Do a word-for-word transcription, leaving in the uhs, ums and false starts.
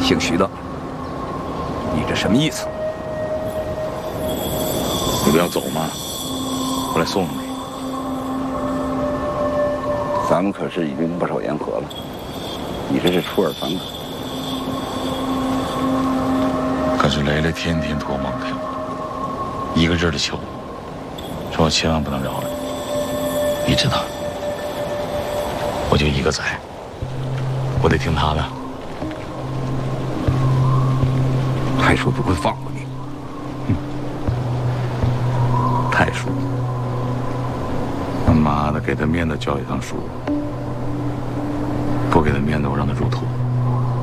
姓徐的，你这什么意思？ 你不要走吗？我来送你。 咱们可是已经不守言和了，你这是出尔反尔。 可是雷雷天天托梦给我，一个劲儿的求我，说我千万不能饶了你。你知道，我就一个崽，我得听他的。 太叔不会放过你。 嗯，太叔，他妈的，给他面子教一堂书，不给他面子我让他入土。